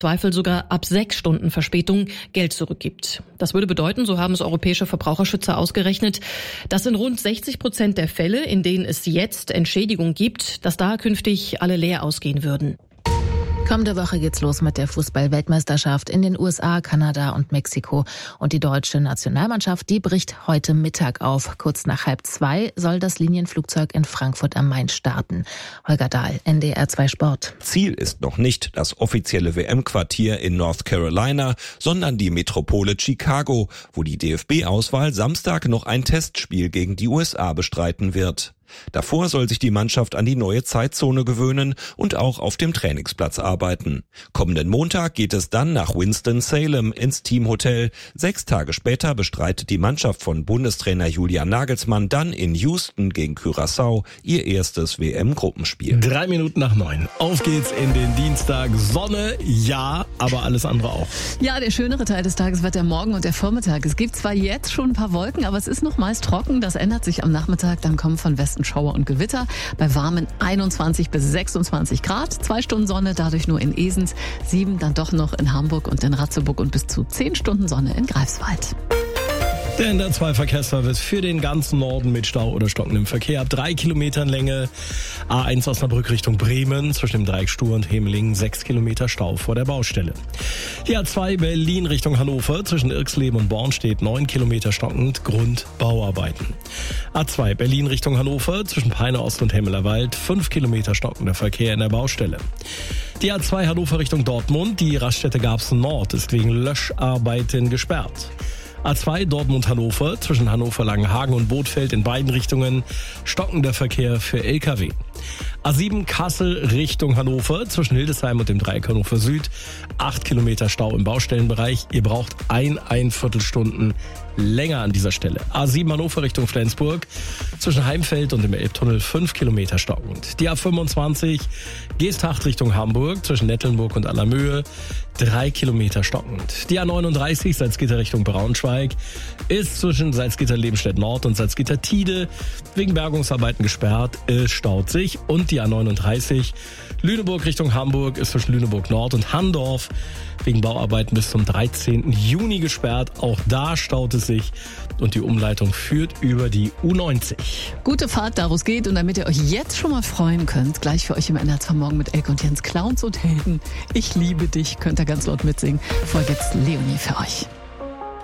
Zweifel sogar ab 6 Stunden Verspätung Geld zurückgibt. Das würde bedeuten, so haben es europäische Verbraucherschützer ausgerechnet, dass in rund 60% der Fälle, in denen es jetzt Entschädigung gibt, dass da künftig alle leer ausgehen würden. Kommende Woche geht's los mit der Fußball-Weltmeisterschaft in den USA, Kanada und Mexiko. Und die deutsche Nationalmannschaft, die bricht heute Mittag auf. Kurz nach 1:30 soll das Linienflugzeug in Frankfurt am Main starten. Holger Dahl, NDR 2 Sport. Ziel ist noch nicht das offizielle WM-Quartier in North Carolina, sondern die Metropole Chicago, wo die DFB-Auswahl Samstag noch ein Testspiel gegen die USA bestreiten wird. Davor soll sich die Mannschaft an die neue Zeitzone gewöhnen und auch auf dem Trainingsplatz arbeiten. Kommenden Montag geht es dann nach Winston-Salem ins Teamhotel. 6 Tage später bestreitet die Mannschaft von Bundestrainer Julian Nagelsmann dann in Houston gegen Curaçao ihr erstes WM-Gruppenspiel. 9:03. Auf geht's in den Dienstag. Sonne, ja, aber alles andere auch. Ja, der schönere Teil des Tages wird der Morgen und der Vormittag. Es gibt zwar jetzt schon ein paar Wolken, aber es ist noch meist trocken. Das ändert sich am Nachmittag. Dann kommen von Westen Schauer und Gewitter bei warmen 21 bis 26 Grad. 2 Stunden Sonne, dadurch nur in Esens. 7 dann doch noch in Hamburg und in Ratzeburg und bis zu 10 Stunden Sonne in Greifswald. Der NDR 2 Verkehrsservice für den ganzen Norden mit Stau oder stockendem Verkehr ab 3 Kilometern Länge. A1 Osnabrück Richtung Bremen, zwischen dem Dreieck Stur und Hemelingen 6 Kilometer Stau vor der Baustelle. Die A2 Berlin Richtung Hannover, zwischen Irxleben und Born steht 9 Kilometer stockend, Grund Bauarbeiten. A2 Berlin Richtung Hannover, zwischen Peine Ost und Hemmelerwald 5 Kilometer stockender Verkehr in der Baustelle. Die A2 Hannover Richtung Dortmund, die Raststätte Garbsen Nord ist wegen Löscharbeiten gesperrt. A2 Dortmund-Hannover, zwischen Hannover-Langenhagen und Bothfeld in beiden Richtungen stockender Verkehr für LKW. A7 Kassel Richtung Hannover, zwischen Hildesheim und dem Dreieck Hannover Süd, 8 Kilometer Stau im Baustellenbereich. Ihr braucht 1 Viertelstunden länger an dieser Stelle. A7 Hannover Richtung Flensburg, zwischen Heimfeld und dem Elbtunnel 5 Kilometer stockend. Die A25 Geesthacht Richtung Hamburg, zwischen Nettelnburg und Allermöhe, 3 Kilometer stockend. Die A39 Salzgitter Richtung Braunschweig ist zwischen Salzgitter-Lebenstedt Nord und Salzgitter-Tide wegen Bergungsarbeiten gesperrt. Es staut sich. Und die A39 Lüneburg Richtung Hamburg ist zwischen Lüneburg Nord und Handorf wegen Bauarbeiten bis zum 13. Juni gesperrt. Auch da staut es sich und die Umleitung führt über die U90. Gute Fahrt da, wo es geht. Und damit ihr euch jetzt schon mal freuen könnt, gleich für euch im NDR 2 Morgen mit Elke und Jens, Clowns und Helden. Ich liebe dich, könnt ihr ganz laut mitsingen. Vorher gibt's Leonie für euch.